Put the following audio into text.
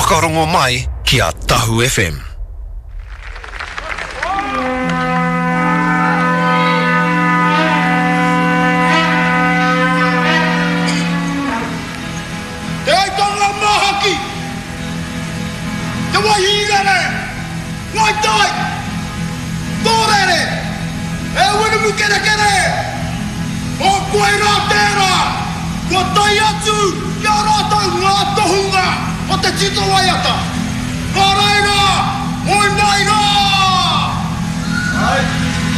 whakarongo mai ki a Tahu FM. Te ai tonga mahaki! Te wahingare! Ngai tai! Tōrere! E winumu kere kere! O koe rā tērā! Kua tai atu! Kia rātau ngā tohunga! O te tito waiata! Ka reira! Oi mai rā!